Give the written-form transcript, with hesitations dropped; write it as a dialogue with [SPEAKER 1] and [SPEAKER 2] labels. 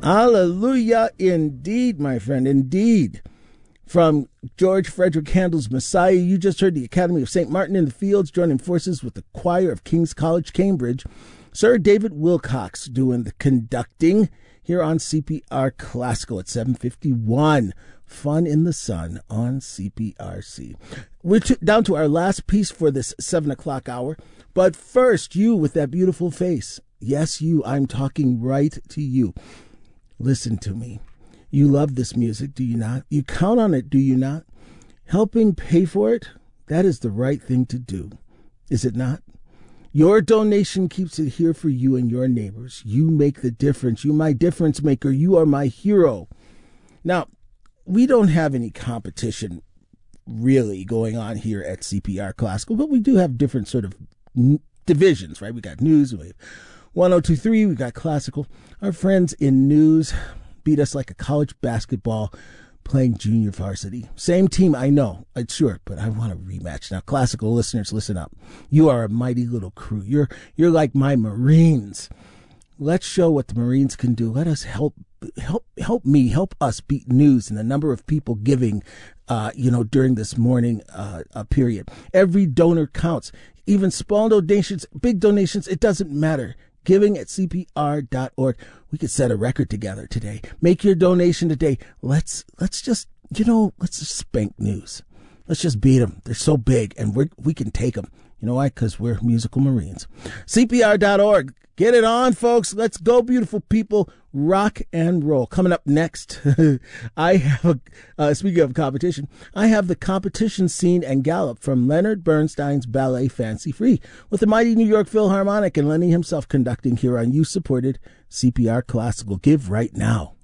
[SPEAKER 1] Hallelujah, indeed, my friend, indeed. From George Frederick Handel's Messiah, you just heard the Academy of St. Martin in the Fields joining forces with the choir of King's College, Cambridge. Sir David Wilcox doing the conducting here on CPR Classical at 7:51. Fun in the Sun on CPRC. We're down to our last piece for this 7 o'clock hour. But first, you with that beautiful face. Yes, you. I'm talking right to you. Listen to me. You love this music, do you not? You count on it, do you not? Helping pay for it, that is the right thing to do. Is it not? Your donation keeps it here for you and your neighbors. You make the difference. You're my difference maker. You are my hero. Now, we don't have any competition really going on here at CPR Classical, but we do have different sort of divisions, right? We got news, we have 1023, we got classical. Our friends in news beat us like a college basketball playing junior varsity. Same team, I know, sure, but I want a rematch. Now, classical listeners, listen up. You are a mighty little crew. You're like my Marines. Let's show what the Marines can do. Let us help us beat news and the number of people giving, during this morning period. Every donor counts. Even small donations, big donations, it doesn't matter. Giving at CPR.org. We could set a record together today. Make your donation today. Let's just spank news. Let's just beat them. They're so big and we can take them. You know why? Because we're musical Marines. CPR.org. Get it on, folks. Let's go, beautiful people. Rock and roll. Coming up next, I have, speaking of competition, I have the competition scene and gallop from Leonard Bernstein's ballet Fancy Free with the mighty New York Philharmonic and Lenny himself conducting here on you-supported CPR Classical. Give right now.